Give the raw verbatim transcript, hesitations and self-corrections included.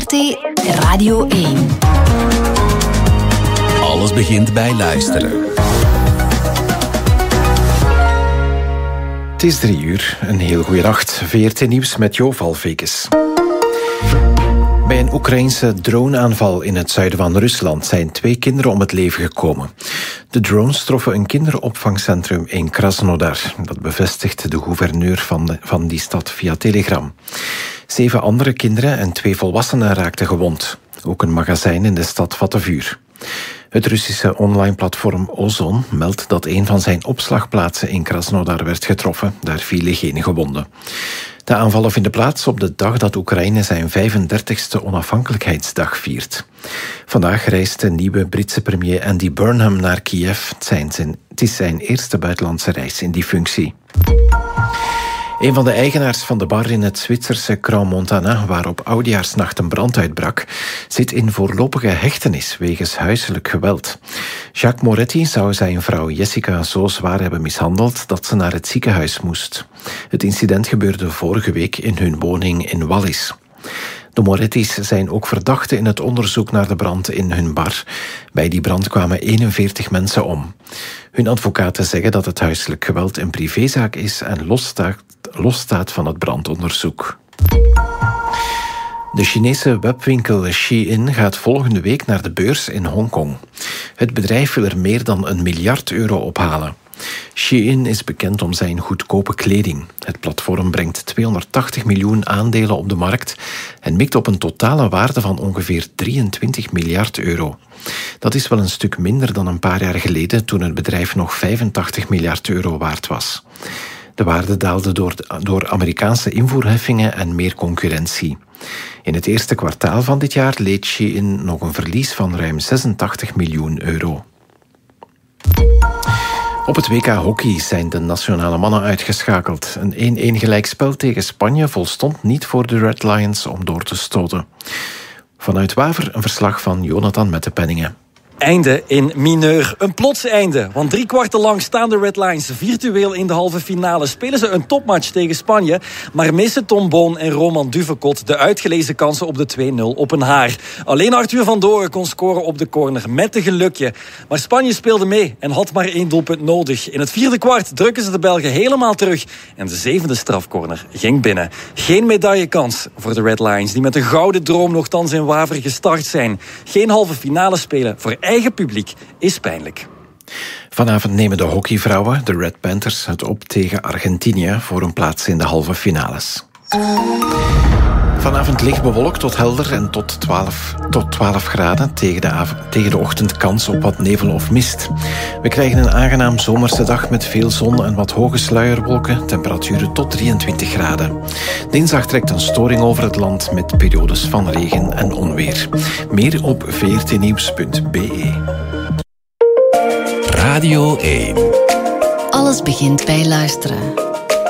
R T Radio één. Alles begint bij luisteren. Het is drie uur. Een heel goeie nacht. V R T Nieuws met Jo Valvekes. Bij een Oekraïense droneaanval in het zuiden van Rusland zijn twee kinderen om het leven gekomen. De drones troffen een kinderopvangcentrum in Krasnodar. Dat bevestigt de gouverneur van, de, van die stad via Telegram. Zeven andere kinderen en twee volwassenen raakten gewond. Ook een magazijn in de stad vatte vuur. Het Russische online platform Ozon meldt dat een van zijn opslagplaatsen in Krasnodar werd getroffen. Daar vielen geen gewonden. De aanvallen vinden plaats op de dag dat Oekraïne zijn vijfendertigste onafhankelijkheidsdag viert. Vandaag reist de nieuwe Britse premier Andy Burnham naar Kiev. Het, zijn zijn, het is zijn eerste buitenlandse reis in die functie. Een van de eigenaars van de bar in het Zwitserse Crans-Montana, waar op oudejaarsnacht een brand uitbrak, zit in voorlopige hechtenis wegens huiselijk geweld. Jacques Moretti zou zijn vrouw Jessica zo zwaar hebben mishandeld dat ze naar het ziekenhuis moest. Het incident gebeurde vorige week in hun woning in Wallis. De Moretti's zijn ook verdachten in het onderzoek naar de brand in hun bar. Bij die brand kwamen eenenveertig mensen om. Hun advocaten zeggen dat het huiselijk geweld een privézaak is en losstaat, losstaat van het brandonderzoek. De Chinese webwinkel Shein gaat volgende week naar de beurs in Hongkong. Het bedrijf wil er meer dan een miljard euro ophalen. Shein is bekend om zijn goedkope kleding. Het platform brengt tweehonderdtachtig miljoen aandelen op de markt en mikt op een totale waarde van ongeveer drieëntwintig miljard euro. Dat is wel een stuk minder dan een paar jaar geleden toen het bedrijf nog vijfentachtig miljard euro waard was. De waarde daalde door, door Amerikaanse invoerheffingen en meer concurrentie. In het eerste kwartaal van dit jaar leed Shein nog een verlies van ruim zesentachtig miljoen euro. Op het W K hockey zijn de nationale mannen uitgeschakeld. Een één-één gelijkspel tegen Spanje volstond niet voor de Red Lions om door te stoten. Vanuit Waver een verslag van Jonathan Mettepenningen. Einde in mineur. Een plots einde. Want drie kwarten lang staan de Red Lions virtueel in de halve finale. Spelen ze een topmatch tegen Spanje. Maar missen Tom Boon en Roman Duvekot de uitgelezen kansen op de twee nul op een haar. Alleen Arthur van Doren kon scoren op de corner met een gelukje. Maar Spanje speelde mee en had maar één doelpunt nodig. In het vierde kwart drukken ze de Belgen helemaal terug. En de zevende strafcorner ging binnen. Geen medaillekans voor de Red Lions, die met een gouden droom nogthans in Waver gestart zijn. Geen halve finale spelen voor eigen publiek is pijnlijk. Vanavond nemen de hockeyvrouwen, de Red Panthers, het op tegen Argentinië voor een plaats in de halve finales. Vanavond licht bewolkt tot helder en tot twaalf, tot twaalf graden. Tegen de, avond, tegen de ochtend kans op wat nevel of mist. We krijgen een aangenaam zomerse dag met veel zon en wat hoge sluierwolken. Temperaturen tot drieëntwintig graden. Dinsdag trekt een storing over het land met periodes van regen en onweer. Meer op v r t nieuws punt b e. Radio één. Alles begint bij luisteren.